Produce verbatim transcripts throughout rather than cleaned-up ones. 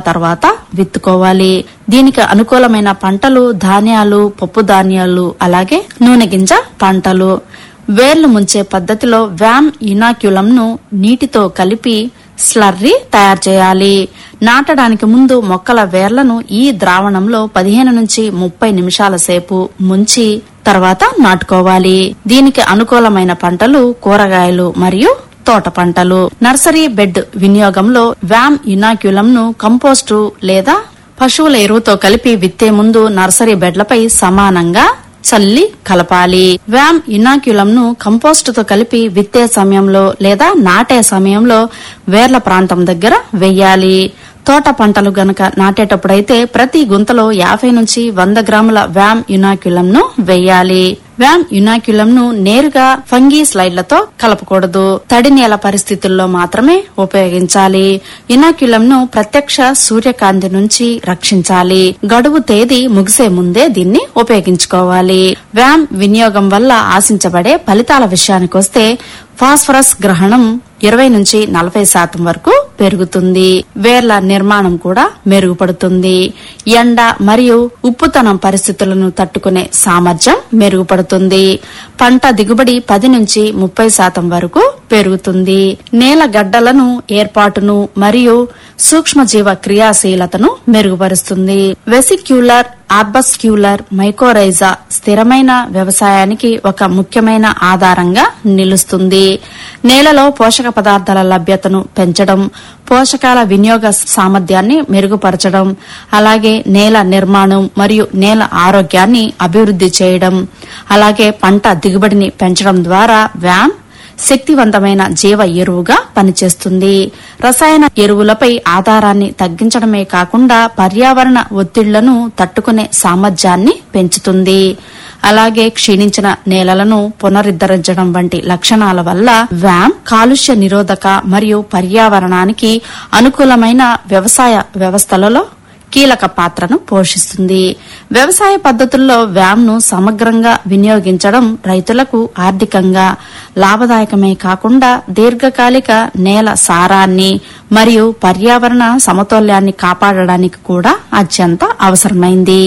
తర్వాత విత్తుకోవాలి. దీనికి అనుకూలమైన పంటలు ధాన్యాలు, పప్పు ధాన్యాలు, అలాగే నూనె గింజ పంటలు. వేర్లు ముంచే పద్ధతిలో వ్యామ్ ఇనాక్యులం ను నీటితో కలిపి స్లర్రీ తయారు చేయాలి. నాటడానికి ముందు మొక్కల వేర్లను ఈ ద్రావణంలో పదిహేను నుంచి ముప్పై నిమిషాల సేపు ముంచి తర్వాత నాటుకోవాలి. దీనికి అనుకూలమైన పంటలు కూరగాయలు మరియు తోట పంటలు. నర్సరీ బెడ్ వినియోగంలో వ్యామ్ ఇనాక్యులం ను కంపోస్టు లేదా పశువుల ఎరువుతో కలిపి విత్తే ముందు నర్సరీ బెడ్లపై సమానంగా చల్లి కలపాలి. వ్యామ్ ఇనాక్యులం ను కంపోస్ట్ తో కలిపి విత్తే సమయంలో లేదా నాటే సమయంలో వేర్ల ప్రాంతం దగ్గర వెయ్యాలి. తోట పంటలు గనక నాటేటప్పుడైతే ప్రతి గుంతలో యాభై నుంచి వంద గ్రాముల వ్యామ్ ఇనాక్యులం ను వెయ్యాలి. వ్యామ్ ఇనాక్యులం ను నేరుగా ఫంగీ స్లైడ్లతో కలపకూడదు. తడి నేల పరిస్థితుల్లో మాత్రమే ఉపయోగించాలి. ఇనాక్యులం ను ప్రత్యక్ష సూర్యకాంతి నుంచి రక్షించాలి. గడువు తేదీ ముగిసే ముందే దీన్ని ఉపయోగించుకోవాలి. వ్యామ్ వినియోగం వల్ల ఆశించబడే ఫలితాల విషయానికొస్తే ఫాస్ఫరస్ గ్రహణం ఇరవై నుంచి నలభై శాతం వరకు పెరుగుతుంది. వేర్ల నిర్మాణం కూడా మెరుగుపడుతుంది. ఎండ మరియు ఉప్పుతనం పరిస్థితులను తట్టుకునే సామర్థ్యం మెరుగుపడుతుంది. పంట దిగుబడి పది నుంచి ముప్పై శాతం వరకు పెరుగుతుంది. నేల గడ్డలను ఏర్పాటును మరియు సూక్ష్మజీవ క్రియాశీలతను మెరుగుపరుస్తుంది. వెసిక్యులర్ ఆర్బస్క్యులర్ మైకోరైజా స్థిరమైన వ్యవసాయానికి ఒక ముఖ్యమైన ఆధారంగా నిలుస్తుంది. నేలలో పోషక పదార్థాల లభ్యతను పెంచడం, పోషకాల వినియోగ సామర్థ్యాన్ని మెరుగుపరచడం, అలాగే నేల నిర్మాణం మరియు నేల ఆరోగ్యాన్ని అభివృద్ధి చేయడం, అలాగే పంట దిగుబడిని పెంచడం ద్వారా వ్యామ్ శక్తివంతమైన జీవ ఎరువుగా పనిచేస్తుంది. రసాయన ఎరువులపై ఆధారాన్ని తగ్గించడమే కాకుండా పర్యావరణ ఒత్తిళ్లను తట్టుకునే సామర్థ్యాన్ని పెంచుతుంది. అలాగే క్షీణించిన నేలలను పునరుద్ధరించడం వంటి లక్షణాల వల్ల వ్యామ్ కాలుష్య నిరోధక మరియు పర్యావరణానికి అనుకూలమైన వ్యవసాయ వ్యవస్థలలో కీలక పాత్రను పోషిస్తుంది. వ్యవసాయ పద్ధతుల్లో వ్యామ్ ను సమగ్రంగా వినియోగించడం రైతులకు ఆర్థికంగా లాభదాయకమే కాకుండా దీర్ఘకాలిక నేల సారాన్ని మరియు పర్యావరణ సమతౌల్యాన్ని కాపాడడానికి కూడా అత్యంత అవసరమైంది.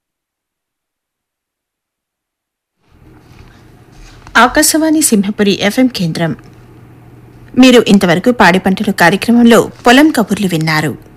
ఆకాశవాణి సింహపురి ఎఫ్ఎం కేంద్రం. మీరు ఇంతవరకు పాడి పంటలు కార్యక్రమంలో పొలం కబుర్లు విన్నారు.